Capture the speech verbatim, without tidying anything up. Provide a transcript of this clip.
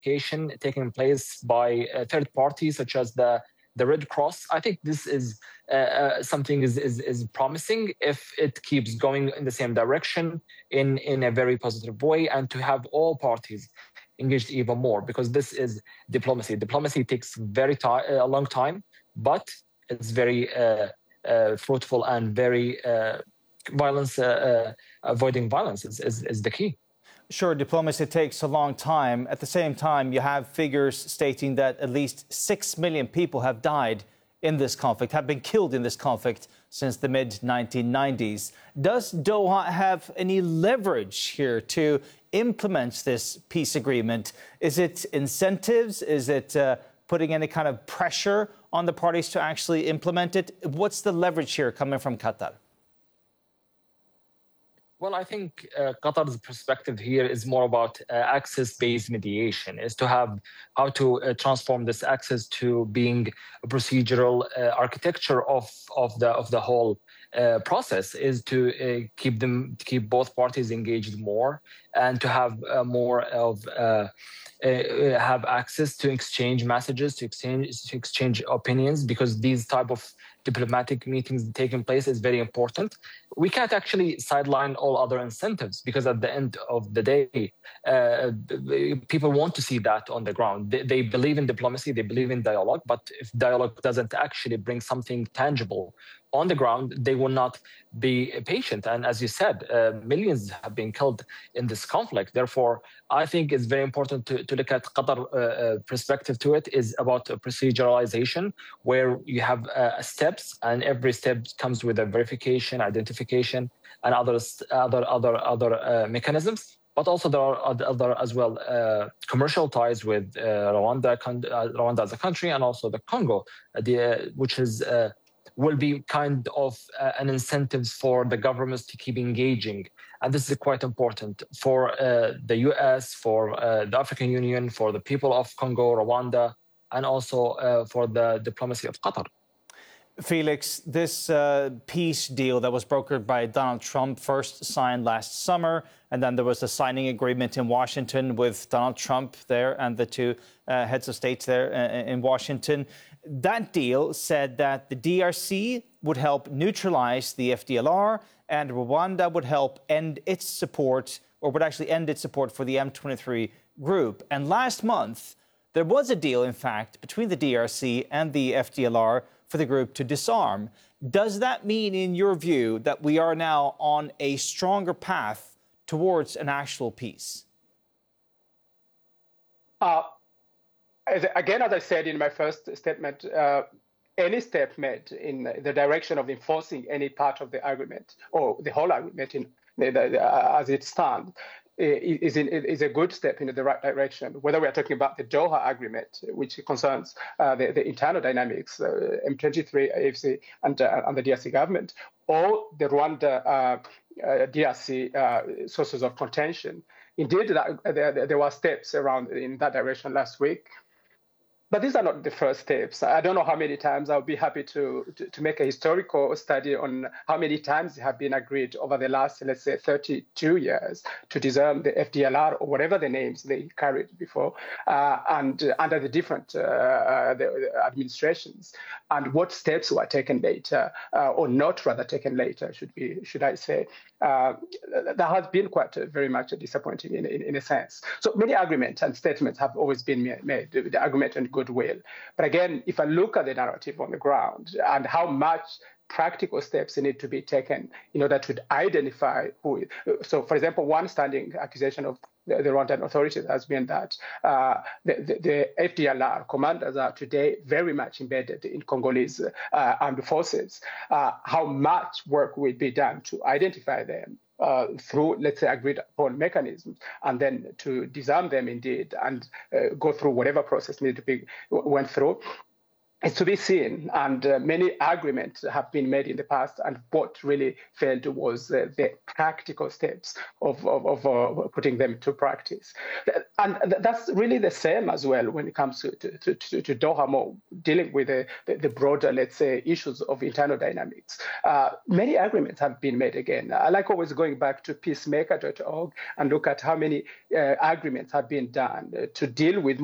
verification taking place by uh, third parties such as the the Red Cross. I think this is uh, uh, something is, is is promising if it keeps going in the same direction in in a very positive way, and to have all parties engaged even more, because this is diplomacy. Diplomacy takes very ti- a long time, but it's very uh, uh, fruitful and very uh, violence uh, uh, avoiding violence is, is is the key. Sure, diplomacy takes a long time. At the same time, you have figures stating that at least six million people have died in this conflict, have been killed in this conflict since the mid nineteen nineties. Does Doha have any leverage here to implement this peace agreement? Is it incentives? Is it uh, putting any kind of pressure on the parties to actually implement it? What's the leverage here coming from Qatar? Well, I think uh, Qatar's perspective here is more about uh, access-based mediation, is to have how to uh, transform this access to being a procedural uh, architecture of, of the of the whole uh, process, is to uh, keep them to keep both parties engaged more, and to have uh, more of uh, uh, have access to exchange messages, to exchange to exchange opinions, because these type of diplomatic meetings taking place is very important. We can't actually sideline all other incentives, because at the end of the day, uh, people want to see that on the ground. They, they believe in diplomacy, they believe in dialogue, but if dialogue doesn't actually bring something tangible on the ground, they will not be patient. And as you said, uh, millions have been killed in this conflict. Therefore, I think it's very important to, to look at Qatar uh, perspective to it is about proceduralization, where you have uh, steps, and every step comes with a verification, identification, and other other other other uh, mechanisms. But also there are other as well uh, commercial ties with uh, Rwanda, uh, Rwanda as a country, and also the Congo, uh, the, uh, which is. Uh, will be kind of uh, an incentive for the governments to keep engaging. And this is quite important for uh, the U S, for uh, the African Union, for the people of Congo, Rwanda, and also uh, for the diplomacy of Qatar. Felix, this uh, peace deal that was brokered by Donald Trump, first signed last summer, and then there was a signing agreement in Washington with Donald Trump there and the two uh, heads of states there uh, in Washington. That deal said that the D R C would help neutralize the F D L R, and Rwanda would help end its support, or would actually end its support for the M twenty-three group. And last month, there was a deal, in fact, between the D R C and the F D L R for the group to disarm. Does that mean, in your view, that we are now on a stronger path towards an actual peace? Uh, as, again, as I said in my first statement, uh, any step made in the direction of enforcing any part of the agreement, or the whole agreement in the, the, the, uh, as it stands, is, in, is a good step in the right direction. Whether we are talking about the Doha Agreement, which concerns uh, the, the internal dynamics, uh, M twenty-three, A F C, and, uh, and the D R C government, or the Rwanda uh, uh, D R C uh, sources of contention. Indeed, that, there, there were steps around in that direction last week. But these are not the first steps. I don't know how many times. I'll be happy to, to, to make a historical study on how many times it have been agreed over the last, let's say, thirty-two years to disarm the F D L R, or whatever the names they carried before, uh, and uh, under the different uh, uh, the, the administrations, and what steps were taken later, uh, or not rather taken later, should be, should I say. Uh, that has been quite uh, very much disappointing in, in, in a sense. So many arguments and statements have always been made, the argument and goodwill. But again, if I look at the narrative on the ground and how much practical steps need to be taken in order to identify who. So, for example, one standing accusation of the, the Rwandan authorities has been that uh, the, the, the F D L R commanders are today very much embedded in Congolese uh, armed forces. Uh, how much work will be done to identify them uh, through, let's say, agreed upon mechanisms, and then to disarm them indeed, and uh, go through whatever process needed to be went through. is to be seen, and uh, many agreements have been made in the past, and what really failed was uh, the practical steps of, of, of uh, putting them to practice. And that's really the same as well when it comes to, to, to, to Doha more, dealing with the, the, the broader, let's say, issues of internal dynamics. Uh, many agreements have been made again. I like always going back to peacemaker dot org and look at how many uh, agreements have been done uh, to deal with